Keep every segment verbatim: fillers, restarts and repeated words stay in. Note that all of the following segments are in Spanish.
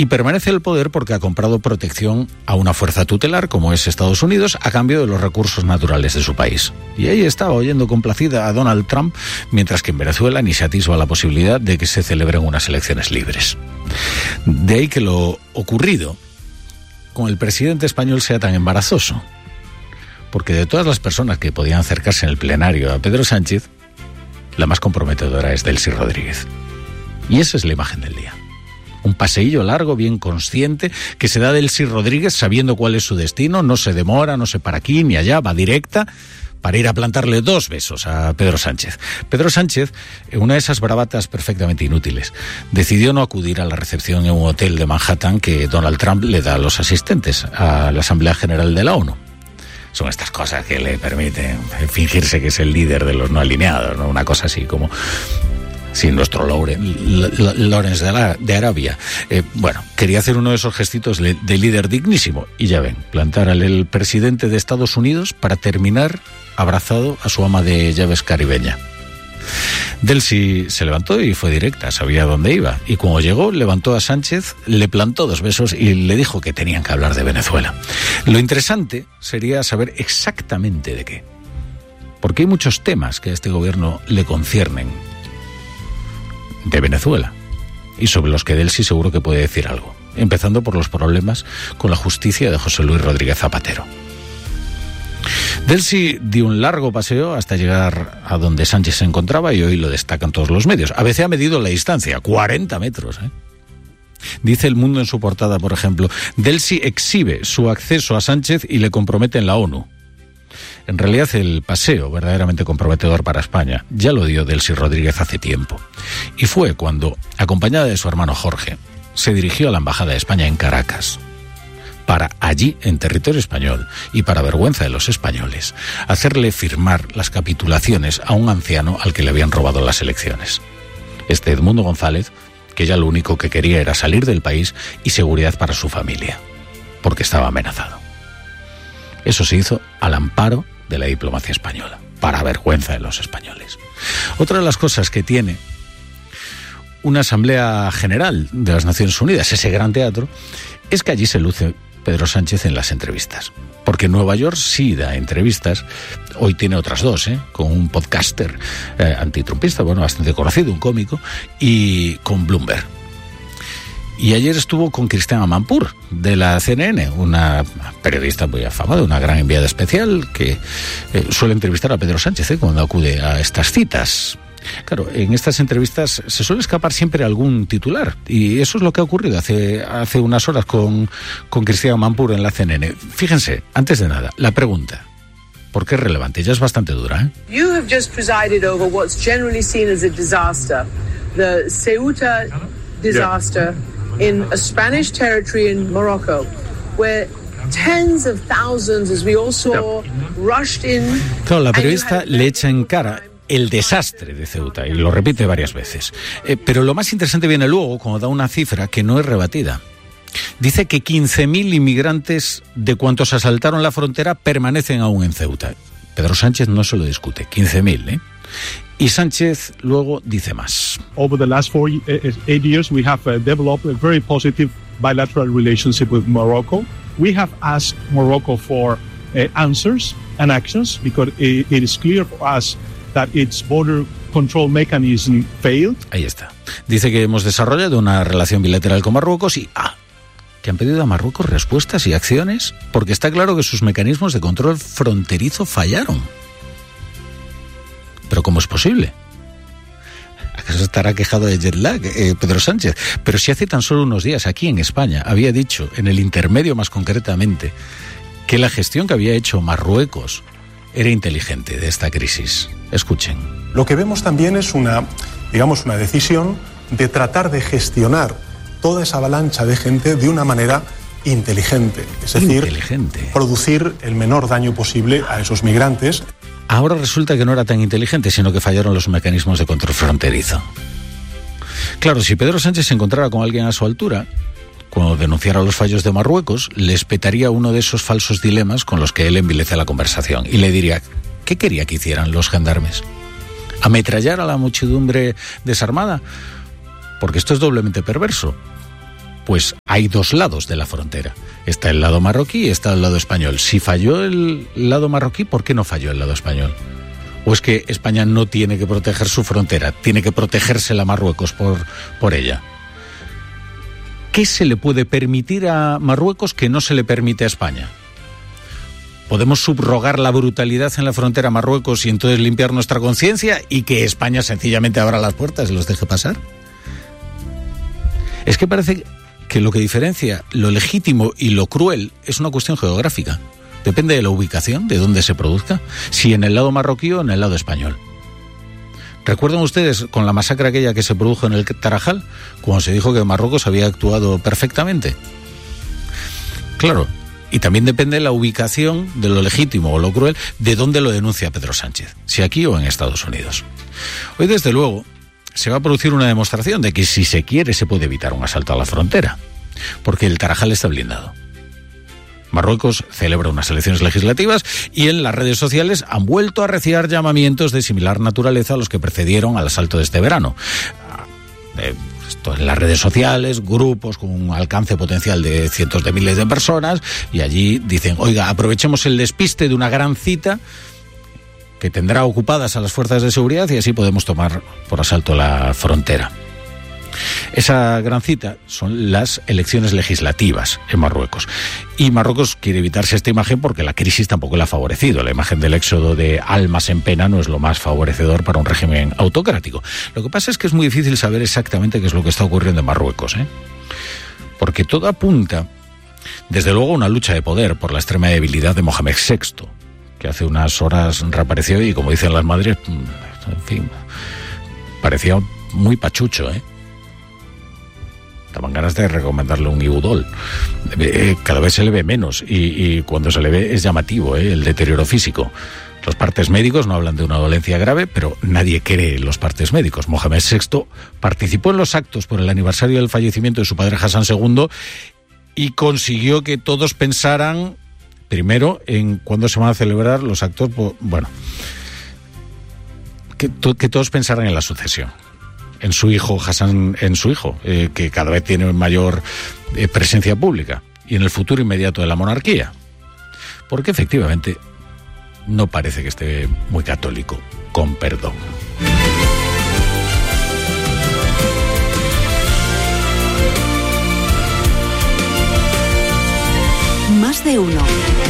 Y permanece en el poder porque ha comprado protección a una fuerza tutelar, como es Estados Unidos, a cambio de los recursos naturales de su país. Y ahí estaba oyendo complacida a Donald Trump, mientras que en Venezuela ni se atisba la posibilidad de que se celebren unas elecciones libres. De ahí que lo ocurrido con el presidente español sea tan embarazoso. Porque de todas las personas que podían acercarse en el plenario a Pedro Sánchez, la más comprometedora es Delcy Rodríguez. Y esa es la imagen del día. Un paseillo largo, bien consciente, que se da Delcy Rodríguez sabiendo cuál es su destino, no se demora, no se para aquí ni allá, va directa para ir a plantarle dos besos a Pedro Sánchez. Pedro Sánchez, en una de esas bravatas perfectamente inútiles, decidió no acudir a la recepción en un hotel de Manhattan que Donald Trump le da a los asistentes a la Asamblea General de la ONU. Son estas cosas que le permiten fingirse que es el líder de los no alineados, ¿no? Una cosa así como... Sí, nuestro Lawrence de, la, de Arabia. Eh, bueno, quería hacer uno de esos gestitos de, de líder dignísimo. Y ya ven, plantar al el presidente de Estados Unidos para terminar abrazado a su ama de llaves caribeña. Delcy se levantó y fue directa, sabía dónde iba. Y cuando llegó, levantó a Sánchez, le plantó dos besos y le dijo que tenían que hablar de Venezuela. Lo interesante sería saber exactamente de qué. Porque hay muchos temas que a este gobierno le conciernen de Venezuela, y sobre los que Delcy seguro que puede decir algo, empezando por los problemas con la justicia de José Luis Rodríguez Zapatero. Delcy dio un largo paseo hasta llegar a donde Sánchez se encontraba y hoy lo destacan todos los medios. A veces ha medido la distancia, cuarenta metros, ¿eh? Dice El Mundo en su portada, por ejemplo, Delcy exhibe su acceso a Sánchez y le compromete en la ONU. En realidad el paseo verdaderamente comprometedor para España ya lo dio Delcy Rodríguez hace tiempo. Y fue cuando, acompañada de su hermano Jorge, se dirigió a la Embajada de España en Caracas, para allí, en territorio español, y para vergüenza de los españoles, hacerle firmar las capitulaciones a un anciano al que le habían robado las elecciones. Este Edmundo González, que ya lo único que quería era salir del país y seguridad para su familia, porque estaba amenazado. Eso se hizo al amparo de la diplomacia española, para vergüenza de los españoles. Otra de las cosas que tiene una Asamblea General de las Naciones Unidas, ese gran teatro, es que allí se luce Pedro Sánchez en las entrevistas. Porque en Nueva York sí da entrevistas, hoy tiene otras dos, ¿eh? Con un podcaster eh, antitrumpista, bueno, bastante conocido, un cómico, y con Bloomberg. Y ayer estuvo con Christiane Amanpour, de la C N N, una periodista muy afamada, una gran enviada especial que eh, suele entrevistar a Pedro Sánchez, ¿eh? Cuando acude a estas citas. Claro, en estas entrevistas se suele escapar siempre algún titular, y eso es lo que ha ocurrido hace, hace unas horas con, con Christiane Amanpour en la C N N. Fíjense, antes de nada, la pregunta, porque es relevante, ya es bastante dura, ¿eh? You have just presided over what's generally seen as a disaster, the Ceuta disaster. Yeah. In a Spanish territory in Morocco, where tens of thousands, as we all saw, rushed in. Claro, la periodista le echa en cara el desastre de Ceuta y lo repite varias veces. Eh, pero lo más interesante viene luego, cuando da una cifra que no es rebatida. Dice que quince mil inmigrantes de cuantos asaltaron la frontera permanecen aún en Ceuta. Pedro Sánchez no se lo discute, quince mil, ¿eh? Y Sánchez luego dice más. Over the last four, eight years, we have uh, developed a very positive bilateral relationship with Morocco. We have asked Morocco for uh, answers and actions because it, it is clear for us that its border control mechanism failed. Ahí está. Dice que hemos desarrollado una relación bilateral con Marruecos y ah, que han pedido a Marruecos respuestas y acciones porque está claro que sus mecanismos de control fronterizo fallaron. ¿Pero cómo es posible? ¿Acaso estará quejado de jet lag, eh, Pedro Sánchez? Pero si hace tan solo unos días aquí en España había dicho, en el intermedio más concretamente, que la gestión que había hecho Marruecos era inteligente de esta crisis. Escuchen. Lo que vemos también es una, digamos, una decisión de tratar de gestionar toda esa avalancha de gente de una manera inteligente. Es decir, inteligente. Producir el menor daño posible a esos migrantes. Ahora resulta que no era tan inteligente, sino que fallaron los mecanismos de control fronterizo. Claro, si Pedro Sánchez se encontrara con alguien a su altura, cuando denunciara los fallos de Marruecos, le espetaría uno de esos falsos dilemas con los que él envilece la conversación y le diría, ¿qué quería que hicieran los gendarmes? ¿Ametrallar a la muchedumbre desarmada? Porque esto es doblemente perverso. Pues hay dos lados de la frontera. Está el lado marroquí y está el lado español. Si falló el lado marroquí, ¿por qué no falló el lado español? ¿O es que España no tiene que proteger su frontera, tiene que protegérsela a Marruecos por, por ella? ¿Qué se le puede permitir a Marruecos que no se le permite a España? ¿Podemos subrogar la brutalidad en la frontera a Marruecos y entonces limpiar nuestra conciencia y que España sencillamente abra las puertas y los deje pasar? Es que parece que lo que diferencia lo legítimo y lo cruel es una cuestión geográfica. Depende de la ubicación, de dónde se produzca, si en el lado marroquí o en el lado español. ¿Recuerdan ustedes con la masacre aquella que se produjo en el Tarajal, cuando se dijo que Marruecos había actuado perfectamente? Claro, y también depende de la ubicación, de lo legítimo o lo cruel, de dónde lo denuncia Pedro Sánchez, si aquí o en Estados Unidos. Hoy, desde luego, se va a producir una demostración de que si se quiere se puede evitar un asalto a la frontera, porque el Tarajal está blindado. Marruecos celebra unas elecciones legislativas y en las redes sociales han vuelto a recibir llamamientos de similar naturaleza a los que precedieron al asalto de este verano. Eh, esto en las redes sociales, grupos con un alcance potencial de cientos de miles de personas, y allí dicen, oiga, aprovechemos el despiste de una gran cita que tendrá ocupadas a las fuerzas de seguridad y así podemos tomar por asalto la frontera. Esa gran cita son las elecciones legislativas en Marruecos. Y Marruecos quiere evitarse esta imagen porque la crisis tampoco le ha favorecido. La imagen del éxodo de almas en pena no es lo más favorecedor para un régimen autocrático. Lo que pasa es que es muy difícil saber exactamente qué es lo que está ocurriendo en Marruecos, ¿eh? Porque todo apunta, desde luego, a una lucha de poder por la extrema debilidad de Mohamed sexto, que hace unas horas reapareció y, como dicen las madres, en fin, parecía muy pachucho, ¿eh? Daban ganas de recomendarle un Ibudol. Eh, cada vez se le ve menos y, y cuando se le ve es llamativo, ¿eh? El deterioro físico. Los partes médicos no hablan de una dolencia grave, pero nadie cree en los partes médicos. Mohamed sexto participó en los actos por el aniversario del fallecimiento de su padre Hassan segundo y consiguió que todos pensaran, primero, en cuándo se van a celebrar los actos, por, bueno, que, to, que todos pensaran en la sucesión. En su hijo, Hassan, en su hijo, eh, que cada vez tiene mayor eh, presencia pública, y en el futuro inmediato de la monarquía. Porque efectivamente no parece que esté muy católico, con perdón. Más de uno.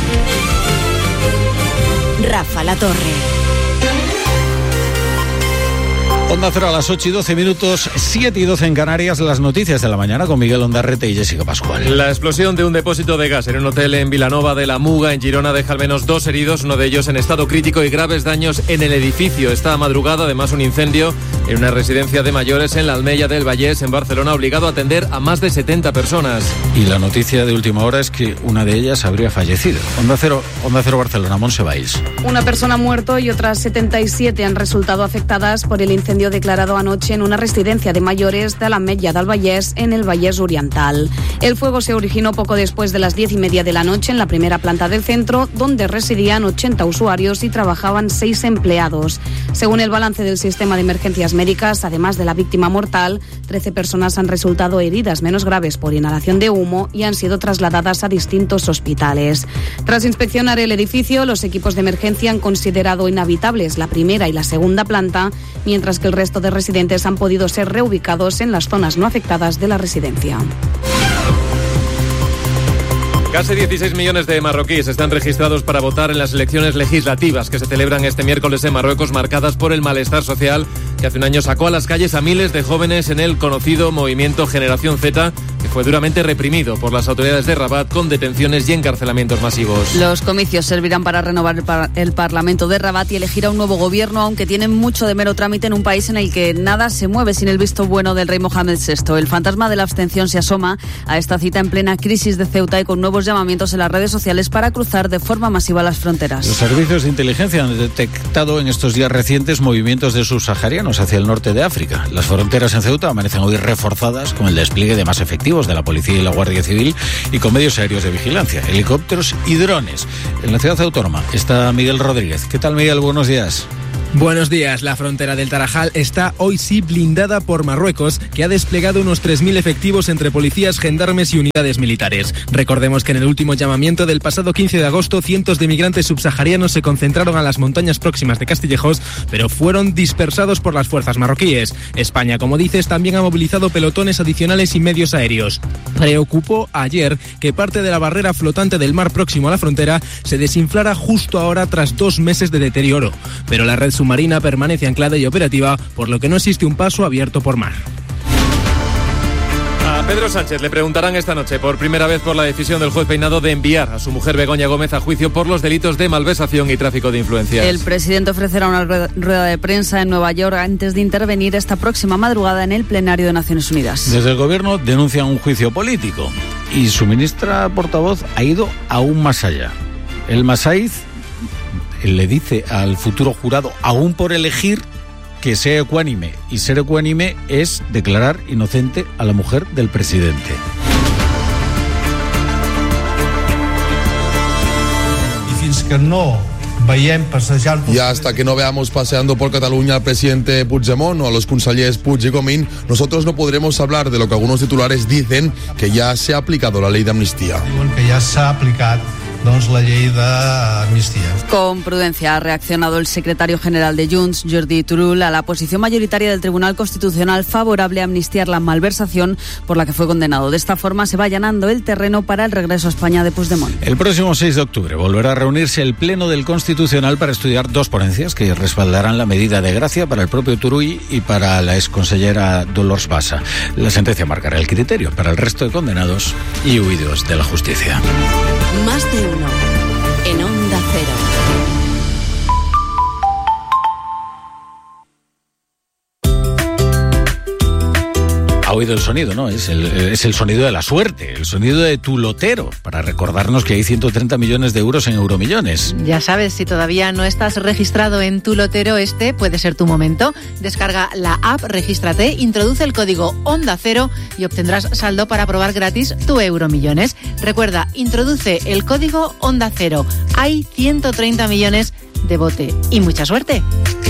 Rafa La Torre. Onda Cero a las ocho y doce minutos, siete y doce en Canarias, las noticias de la mañana con Miguel Ondarrete y Jessica Pascual. La explosión de un depósito de gas en un hotel en Vilanova de la Muga, en Girona, deja al menos dos heridos, uno de ellos en estado crítico y graves daños en el edificio. Esta madrugada, además, un incendio en una residencia de mayores en la Almeya del Vallès, en Barcelona, obligado a atender a más de setenta personas. Y la noticia de última hora es que una de ellas habría fallecido. Onda Cero, Onda Cero Barcelona, Montse Valls. Una persona ha muerto y otras setenta y siete han resultado afectadas por el incendio declarado anoche en una residencia de mayores de la Ametlla del Vallès, en el Vallès Oriental. El fuego se originó poco después de las diez y media de la noche en la primera planta del centro, donde residían ochenta usuarios y trabajaban seis empleados. Según el balance del sistema de emergencias médicas, además de la víctima mortal, trece personas han resultado heridas menos graves por inhalación de humo y han sido trasladadas a distintos hospitales. Tras inspeccionar el edificio, los equipos de emergencia han considerado inhabitables la primera y la segunda planta, mientras que el resto de residentes han podido ser reubicados en las zonas no afectadas de la residencia. Casi dieciséis millones de marroquíes están registrados para votar en las elecciones legislativas que se celebran este miércoles en Marruecos, marcadas por el malestar social que hace un año sacó a las calles a miles de jóvenes en el conocido movimiento Generación Z, que fue duramente reprimido por las autoridades de Rabat con detenciones y encarcelamientos masivos. Los comicios servirán para renovar el, par- el Parlamento de Rabat y elegir a un nuevo gobierno, aunque tienen mucho de mero trámite en un país en el que nada se mueve sin el visto bueno del rey Mohamed sexto. El fantasma de la abstención se asoma a esta cita en plena crisis de Ceuta y con nuevos llamamientos en las redes sociales para cruzar de forma masiva las fronteras. Los servicios de inteligencia han detectado en estos días recientes movimientos de subsaharianos hacia el norte de África. Las fronteras en Ceuta amanecen hoy reforzadas con el despliegue de más efectivos de la Policía y la Guardia Civil y con medios aéreos de vigilancia, helicópteros y drones. En la ciudad autónoma está Miguel Rodríguez. ¿Qué tal, Miguel? Buenos días. Buenos días. La frontera del Tarajal está hoy sí blindada por Marruecos, que ha desplegado unos tres mil efectivos entre policías, gendarmes y unidades militares. Recordemos que en el último llamamiento del pasado quince de agosto, cientos de migrantes subsaharianos se concentraron a las montañas próximas de Castillejos, pero fueron dispersados por las fuerzas marroquíes. España, como dices, también ha movilizado pelotones adicionales y medios aéreos. Preocupó ayer que parte de la barrera flotante del mar próximo a la frontera se desinflara justo ahora tras dos meses de deterioro, pero la red submarina permanece anclada y operativa, por lo que no existe un paso abierto por mar. A Pedro Sánchez le preguntarán esta noche por primera vez por la decisión del juez Peinado de enviar a su mujer Begoña Gómez a juicio por los delitos de malversación y tráfico de influencias. El presidente ofrecerá una rueda de prensa en Nueva York antes de intervenir esta próxima madrugada en el plenario de Naciones Unidas. Desde el gobierno denuncian un juicio político y su ministra portavoz ha ido aún más allá. El Masaiz le dice al futuro jurado, aún por elegir, que sea ecuánime. Y ser ecuánime es declarar inocente a la mujer del presidente. Y fins que no veiem passejar... Y hasta que no veamos paseando por Cataluña al presidente Puigdemont o a los consellers Puig y Comín, nosotros no podremos hablar de lo que algunos titulares dicen, que ya se ha aplicado la ley de amnistía. Diuen que ja s'ha aplicat doncs la llei d'amnistia. Con prudencia ha reaccionado el secretario general de Junts, Jordi Turull, a la posición mayoritaria del Tribunal Constitucional favorable a amnistiar la malversación por la que fue condenado. De esta forma se va allanando el terreno para el regreso a España de Puigdemont. El próximo seis de octubre volverá a reunirse el Pleno del Constitucional para estudiar dos ponencias que respaldarán la medida de gracia para el propio Turull y para la exconsellera Dolors Bassa. La sentencia marcará el criterio para el resto de condenados y huidos de la justicia. Más de uno en Onda Cero. Ha oído el sonido, ¿no? Es el, es el sonido de la suerte, el sonido de tu lotero, para recordarnos que hay ciento treinta millones de euros en Euromillones. Ya sabes, si todavía no estás registrado en tu lotero, este puede ser tu momento. Descarga la app, regístrate, introduce el código Onda Cero y obtendrás saldo para probar gratis tu Euromillones. Recuerda, introduce el código Onda Cero. Hay ciento treinta millones de bote y mucha suerte.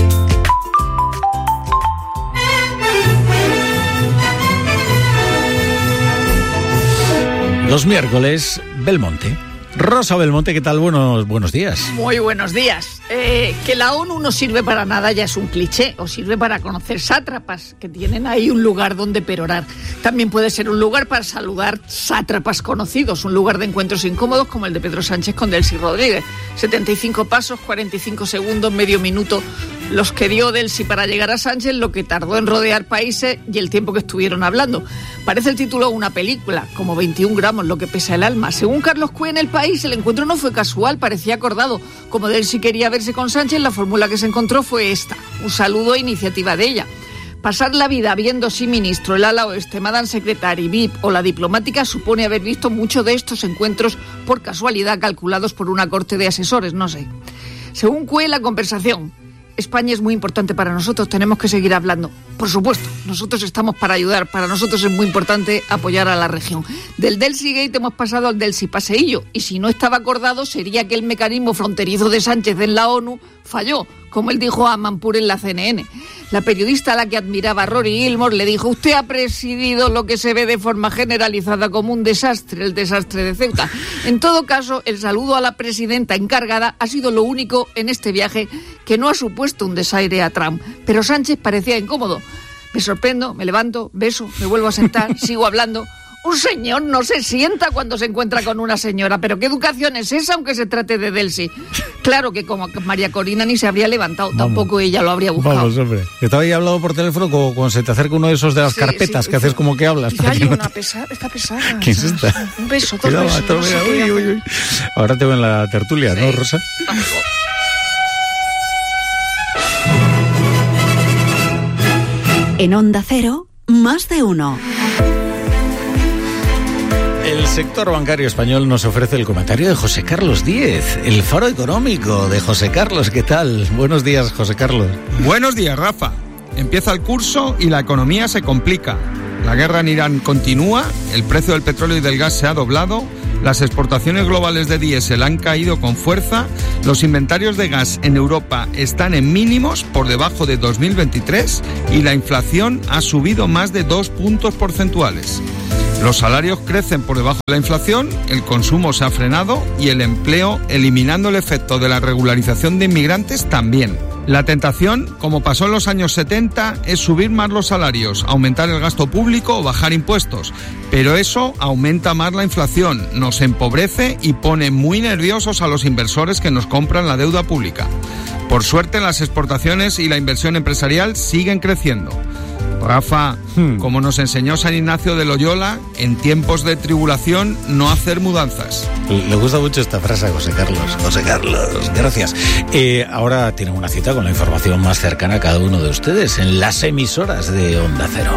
Los miércoles, Belmonte. Rosa Belmonte, ¿qué tal? Buenos, buenos días. Muy buenos días. Eh, que la ONU no sirve para nada ya es un cliché, o sirve para conocer sátrapas, que tienen ahí un lugar donde perorar. También puede ser un lugar para saludar sátrapas conocidos, un lugar de encuentros incómodos como el de Pedro Sánchez con Delcy Rodríguez. setenta y cinco pasos, cuarenta y cinco segundos, medio minuto, los que dio Delcy para llegar a Sánchez, lo que tardó en rodear países y el tiempo que estuvieron hablando. Parece el título de una película, como veintiún gramos, lo que pesa el alma. Según Carlos Cue en El País, el encuentro no fue casual, parecía acordado. Como Delcy quería verse con Sánchez, la fórmula que se encontró fue esta: un saludo a iniciativa de ella. Pasar la vida viendo si ministro, el ala oeste, Madame Secretary, V I P o la diplomática supone haber visto muchos de estos encuentros por casualidad calculados por una corte de asesores, no sé. Según Cue, la conversación: España es muy importante para nosotros, tenemos que seguir hablando. Por supuesto, nosotros estamos para ayudar, para nosotros es muy importante apoyar a la región. Del Delcy Gate hemos pasado al Delcy Paseillo, y si no estaba acordado sería que el mecanismo fronterizo de Sánchez en la ONU falló, como él dijo a Manpur en la C N N. La periodista a la que admiraba Rory Gilmore le dijo: usted ha presidido lo que se ve de forma generalizada como un desastre, el desastre de Ceuta. En todo caso, el saludo a la presidenta encargada ha sido lo único en este viaje que no ha supuesto un desaire a Trump. Pero Sánchez parecía incómodo. Me sorprendo, me levanto, beso, me vuelvo a sentar, sigo hablando. Un señor no se sienta cuando se encuentra con una señora. ¿Pero qué educación es esa, aunque se trate de Delcy? Claro que como María Corina ni se habría levantado, vamos, tampoco ella lo habría buscado. Vamos, hombre. Estaba ahí hablando por teléfono como cuando se te acerca uno de esos de las sí, carpetas sí, que sí. Haces como que hablas. Ya hay una pesada, está pesada. ¿Quién es esta? Un beso, dos Cuidado, besos. No sé uy, uy, uy. Ahora te veo en la tertulia, sí. ¿No, Rosa? Vamos. En Onda Cero, más de uno. El sector bancario español nos ofrece el comentario de José Carlos Díez, el faro económico de José Carlos. ¿Qué tal? Buenos días, José Carlos. Buenos días, Rafa. Empieza el curso y la economía se complica. La guerra en Irán continúa, el precio del petróleo y del gas se ha doblado Las exportaciones globales de diésel han caído con fuerza, los inventarios de gas en Europa están en mínimos por debajo de dos mil veintitrés y la inflación ha subido más de dos puntos porcentuales. Los salarios crecen por debajo de la inflación, el consumo se ha frenado y el empleo, eliminando el efecto de la regularización de inmigrantes, también. La tentación, como pasó en los años setenta, es subir más los salarios, aumentar el gasto público o bajar impuestos. Pero eso aumenta más la inflación, nos empobrece y pone muy nerviosos a los inversores que nos compran la deuda pública. Por suerte, las exportaciones y la inversión empresarial siguen creciendo. Rafa, hmm. como nos enseñó San Ignacio de Loyola, en tiempos de tribulación no hacer mudanzas. Le gusta mucho esta frase a José Carlos. José Carlos, gracias. Eh, ahora tienen una cita con la información más cercana a cada uno de ustedes en las emisoras de Onda Cero.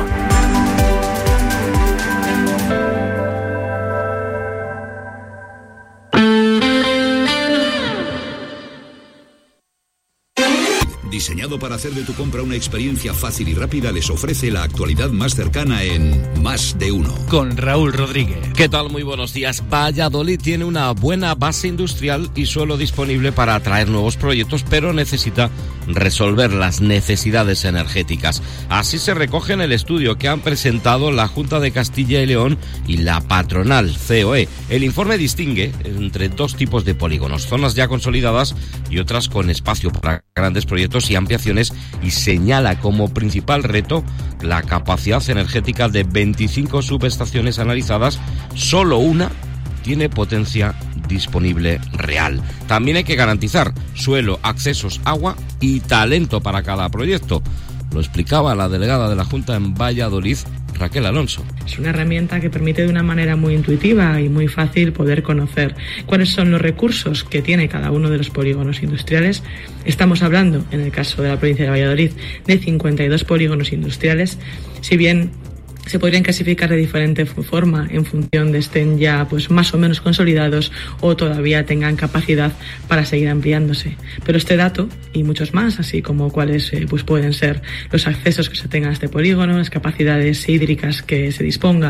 Diseñado para hacer de tu compra una experiencia fácil y rápida, les ofrece la actualidad más cercana en Más de Uno. Con Raúl Rodríguez. ¿Qué tal? Muy buenos días. Valladolid tiene una buena base industrial y suelo disponible para atraer nuevos proyectos, pero necesita resolver las necesidades energéticas. Así se recoge en el estudio que han presentado la Junta de Castilla y León y la patronal C O E. El informe distingue entre dos tipos de polígonos, zonas ya consolidadas y otras con espacio para grandes proyectos y ampliaciones, y señala como principal reto la capacidad energética de veinticinco subestaciones analizadas. Solo una tiene potencia disponible real. También hay que garantizar suelo, accesos, agua y talento para cada proyecto. Lo explicaba la delegada de la Junta en Valladolid, Raquel Alonso. Es una herramienta que permite de una manera muy intuitiva y muy fácil poder conocer cuáles son los recursos que tiene cada uno de los polígonos industriales. Estamos hablando, en el caso de la provincia de Valladolid, de cincuenta y dos polígonos industriales. Si bien se podrían clasificar de diferente forma en función de estén ya pues más o menos consolidados o todavía tengan capacidad para seguir ampliándose. Pero este dato y muchos más, así como cuáles eh, pues pueden ser los accesos que se tengan a este polígono, las capacidades hídricas que se disponga.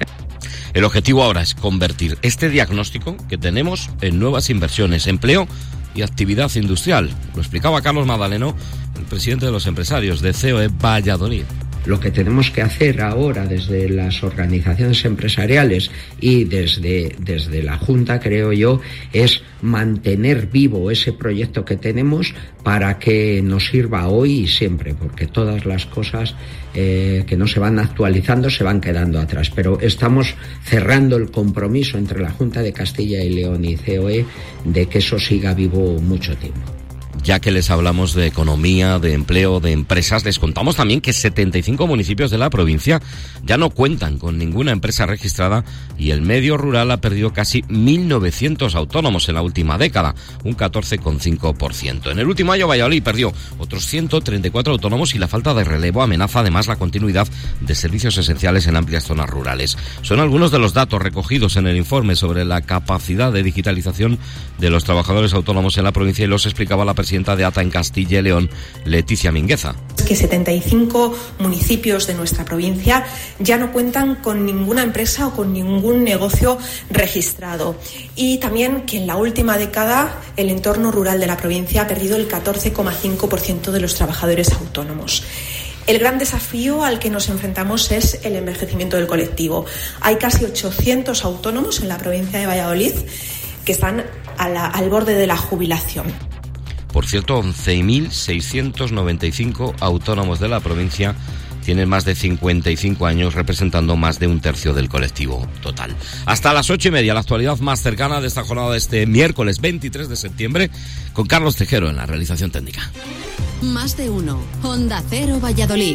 El objetivo ahora es convertir este diagnóstico que tenemos en nuevas inversiones, empleo y actividad industrial. Lo explicaba Carlos Madaleno, el presidente de los empresarios de C O E Valladolid. Lo que tenemos que hacer ahora desde las organizaciones empresariales y desde, desde la Junta, creo yo, es mantener vivo ese proyecto que tenemos para que nos sirva hoy y siempre, porque todas las cosas eh, que no se van actualizando se van quedando atrás. Pero estamos cerrando el compromiso entre la Junta de Castilla y León y C O E de que eso siga vivo mucho tiempo. Ya que les hablamos de economía, de empleo, de empresas, les contamos también que setenta y cinco municipios de la provincia ya no cuentan con ninguna empresa registrada y el medio rural ha perdido casi mil novecientos autónomos en la última década, un catorce coma cinco por ciento. En el último año Valladolid perdió otros ciento treinta y cuatro autónomos y la falta de relevo amenaza además la continuidad de servicios esenciales en amplias zonas rurales. Son algunos de los datos recogidos en el informe sobre la capacidad de digitalización de los trabajadores autónomos en la provincia y los explicaba la presidenta de A T A en Castilla y León, Leticia Mingueza. Que setenta y cinco municipios de nuestra provincia ya no cuentan con ninguna empresa o con ningún negocio registrado. Y también que en la última década el entorno rural de la provincia ha perdido el catorce coma cinco por ciento de los trabajadores autónomos. El gran desafío al que nos enfrentamos es el envejecimiento del colectivo. Hay casi ochocientos autónomos en la provincia de Valladolid que están a la, al borde de la jubilación. Por cierto, once mil seiscientos noventa y cinco autónomos de la provincia tienen más de cincuenta y cinco años, representando más de un tercio del colectivo total. Hasta las ocho y media, la actualidad más cercana de esta jornada de este miércoles veintitrés de septiembre, con Carlos Tejero en la realización técnica. Más de uno. Onda Cero Valladolid.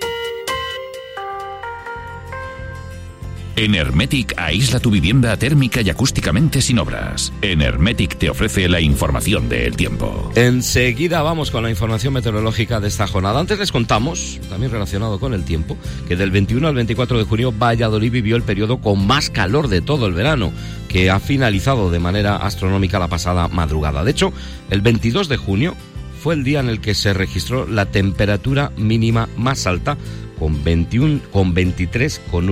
En Hermetic aísla tu vivienda térmica y acústicamente sin obras. En Hermetic te ofrece la información del tiempo. Enseguida vamos con la información meteorológica de esta jornada. Antes les contamos, también relacionado con el tiempo, que del veintiuno al veinticuatro de junio Valladolid vivió el periodo con más calor de todo el verano, que ha finalizado de manera astronómica la pasada madrugada. De hecho, el veintidós de junio fue el día en el que se registró la temperatura mínima más alta, con veintiuno, con veintitrés coma uno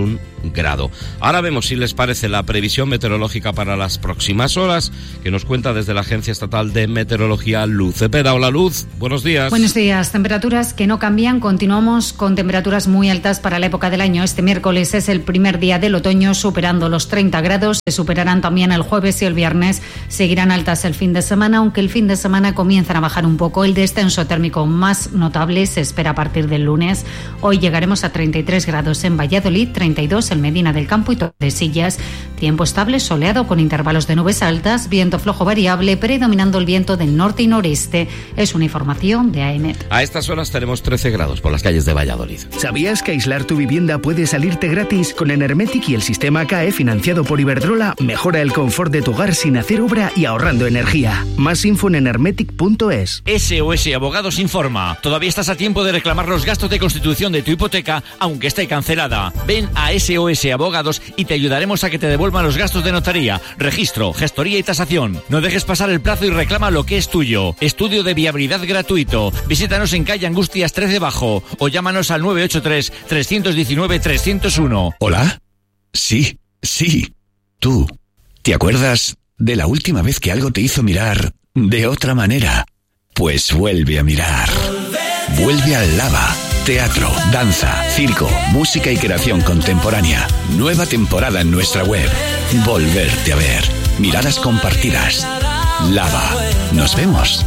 grado. Ahora vemos si les parece la previsión meteorológica para las próximas horas, que nos cuenta desde la Agencia Estatal de Meteorología Luz Cepeda. Hola Luz, buenos días. Buenos días. Temperaturas que no cambian. Continuamos con temperaturas muy altas para la época del año. Este miércoles es el primer día del otoño superando los treinta grados. Se superarán también el jueves y el viernes. Seguirán altas el fin de semana, aunque el fin de semana comienzan a bajar un poco. El descenso térmico más notable se espera a partir del lunes. Hoy llegaremos a treinta y tres grados en Valladolid, treinta y dos en Medina del Campo y Tordesillas. Tiempo estable, soleado con intervalos de nubes altas, viento flojo variable, predominando el viento del norte y noreste. Es una información de AEMET. A estas horas tenemos trece grados por las calles de Valladolid. ¿Sabías que aislar tu vivienda puede salirte gratis? Con Enermetic y el sistema C A E financiado por Iberdrola, mejora el confort de tu hogar sin hacer obra y ahorrando energía. Más info en enermetic punto es. S O S Abogados informa. Todavía estás a tiempo de reclamar los gastos de constitución de tu hipoteca, aunque esté cancelada. Ven a S O S Abogados y te ayudaremos a que te devuelvan los gastos de notaría, registro, gestoría y tasación. No dejes pasar el plazo y reclama lo que es tuyo. Estudio de viabilidad gratuito. Visítanos en calle Angustias trece Bajo o llámanos al nueve ocho tres, tres uno nueve, tres cero uno. ¿Hola? Sí, sí. Tú. ¿Te acuerdas de la última vez que algo te hizo mirar de otra manera? Pues vuelve a mirar. Vuelve al Lava. Teatro, danza, circo, música y creación contemporánea. Nueva temporada en nuestra web. Volverte a ver. Miradas compartidas. Lava. Nos vemos.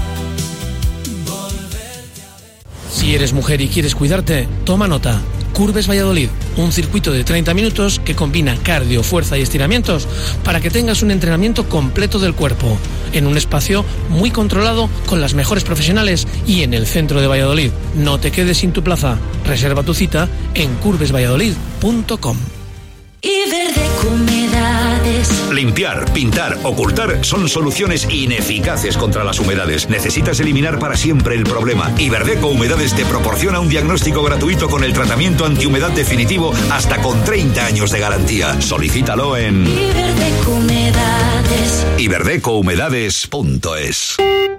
Si eres mujer y quieres cuidarte, toma nota. Curves Valladolid, un circuito de treinta minutos que combina cardio, fuerza y estiramientos para que tengas un entrenamiento completo del cuerpo, en un espacio muy controlado con las mejores profesionales y en el centro de Valladolid. No te quedes sin tu plaza. Reserva tu cita en curves valladolid punto com. Iberdeco Humedades. Limpiar, pintar, ocultar son soluciones ineficaces contra las humedades. Necesitas eliminar para siempre el problema. Iberdeco Humedades te proporciona un diagnóstico gratuito con el tratamiento antihumedad definitivo hasta con treinta años de garantía. Solicítalo en Iberdeco Humedades. iberdeco humedades punto es.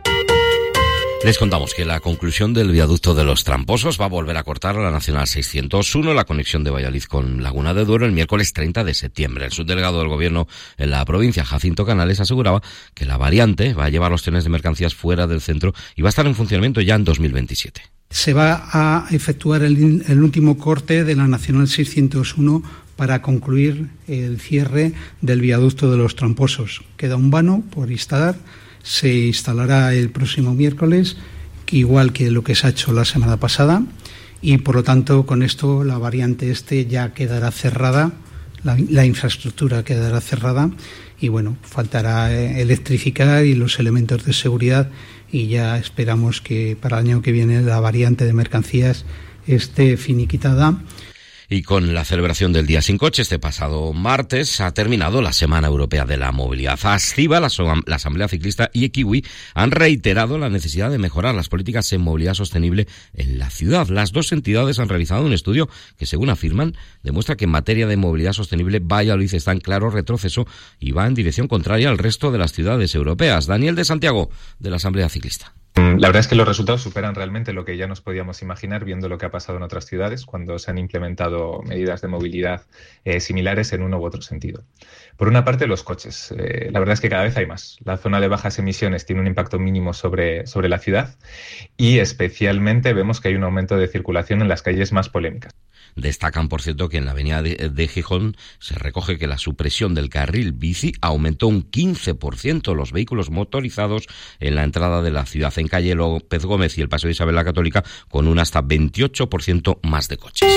Les contamos que la conclusión del viaducto de los Tramposos va a volver a cortar la Nacional seiscientos uno, la conexión de Valladolid con Laguna de Duero, el miércoles treinta de septiembre. El subdelegado del Gobierno en la provincia, Jacinto Canales, aseguraba que la variante va a llevar los trenes de mercancías fuera del centro y va a estar en funcionamiento ya en dos mil veintisiete. Se va a efectuar el, el último corte de la Nacional seiscientos uno para concluir el cierre del viaducto de los Tramposos. Queda un vano por instalar. Se instalará el próximo miércoles, igual que lo que se ha hecho la semana pasada, y por lo tanto con esto la variante este ya quedará cerrada, la, la infraestructura quedará cerrada y bueno, faltará electrificar y los elementos de seguridad y ya esperamos que para el año que viene la variante de mercancías esté finiquitada. Y con la celebración del Día Sin Coche este pasado martes ha terminado la Semana Europea de la Movilidad. ASCIVA, la, la Asamblea Ciclista y Ekiwi han reiterado la necesidad de mejorar las políticas en movilidad sostenible en la ciudad. Las dos entidades han realizado un estudio que, según afirman, demuestra que en materia de movilidad sostenible Valladolid está en claro retroceso y va en dirección contraria al resto de las ciudades europeas. Daniel de Santiago, de la Asamblea Ciclista. La verdad es que los resultados superan realmente lo que ya nos podíamos imaginar viendo lo que ha pasado en otras ciudades cuando se han implementado medidas de movilidad eh, similares en uno u otro sentido. Por una parte, los coches. Eh, la verdad es que cada vez hay más. La zona de bajas emisiones tiene un impacto mínimo sobre, sobre la ciudad y especialmente vemos que hay un aumento de circulación en las calles más polémicas. Destacan, por cierto, que en la avenida de, de Gijón se recoge que la supresión del carril bici aumentó un quince por ciento los vehículos motorizados en la entrada de la ciudad, en calle López Gómez y el Paseo de Isabel la Católica, con un hasta veintiocho por ciento más de coches.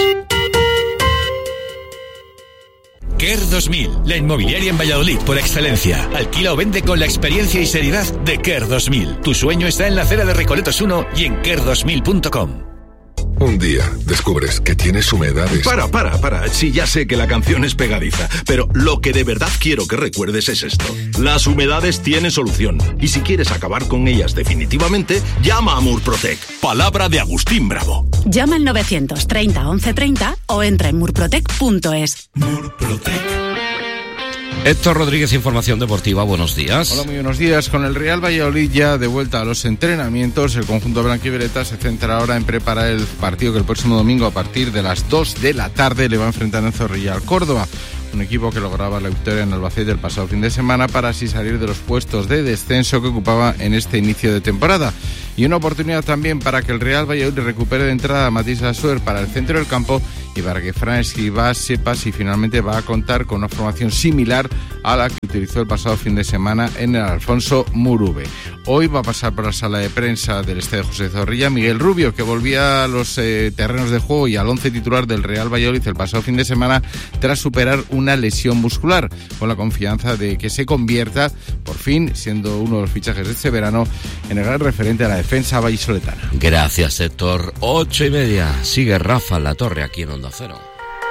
Care dos mil, la inmobiliaria en Valladolid por excelencia. Alquila o vende con la experiencia y seriedad de Care dos mil. Tu sueño está en la acera de Recoletos uno y en care dos mil punto com. Un día descubres que tienes humedades. Para, para, para. Sí, ya sé que la canción es pegadiza, pero lo que de verdad quiero que recuerdes es esto. Las humedades tienen solución. Y si quieres acabar con ellas definitivamente, llama a Murprotec. Palabra de Agustín Bravo. Llama al novecientos treinta once treinta o entra en murprotec punto es. Murprotec. Héctor Rodríguez, Información Deportiva, buenos días. Hola, muy buenos días. Con el Real Valladolid ya de vuelta a los entrenamientos, el conjunto blanquivioleta se centra ahora en preparar el partido que el próximo domingo a partir de las dos de la tarde le va a enfrentar en Zorrilla al Córdoba. Un equipo que lograba la victoria en Albacete el pasado fin de semana para así salir de los puestos de descenso que ocupaba en este inicio de temporada. Y una oportunidad también para que el Real Valladolid recupere de entrada a Matisse Lassuer para el centro del campo y para que Fran Escribá sepa si finalmente va a contar con una formación similar a la que utilizó el pasado fin de semana en el Alfonso Murube. Hoy va a pasar por la sala de prensa del Estadio José Zorrilla Miguel Rubio, que volvía a los eh, terrenos de juego y al once titular del Real Valladolid el pasado fin de semana tras superar una lesión muscular, con la confianza de que se convierta, por fin, siendo uno de los fichajes de este verano, en el gran referente a la defensa vallisoletana. Gracias, Héctor. Ocho y media. Sigue Rafa Latorre aquí en Onda Cero.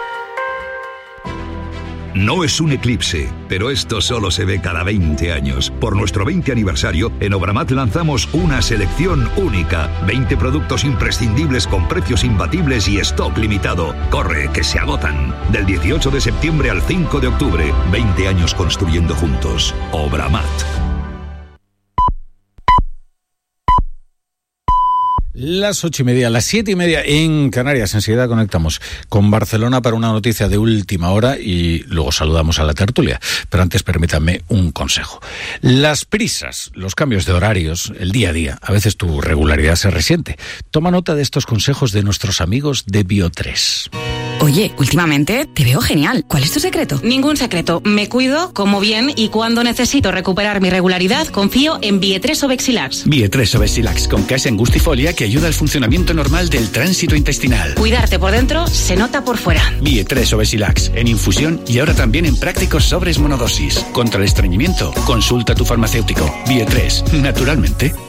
No es un eclipse, pero esto solo se ve cada veinte años. Por nuestro veinte aniversario, en Obramat lanzamos una selección única. veinte productos imprescindibles con precios imbatibles y stock limitado. Corre, que se agotan. Del dieciocho de septiembre al cinco de octubre. veinte años construyendo juntos. Obramat. Las ocho y media, las siete y media en Canarias. Enseguida conectamos con Barcelona para una noticia de última hora y luego saludamos a la tertulia. Pero antes permítanme un consejo. Las prisas, los cambios de horarios, el día a día, a veces tu regularidad se resiente. Toma nota de estos consejos de nuestros amigos de Bio tres. Oye, últimamente te veo genial. ¿Cuál es tu secreto? Ningún secreto. Me cuido, como bien y cuando necesito recuperar mi regularidad, confío en Bio tres Obexilax. Bio tres Obexilax con case angustifolia que ayuda al funcionamiento normal del tránsito intestinal. Cuidarte por dentro se nota por fuera. Bio tres Obexilax en infusión y ahora también en prácticos sobres monodosis. Contra el estreñimiento, consulta a tu farmacéutico. Bio tres, naturalmente.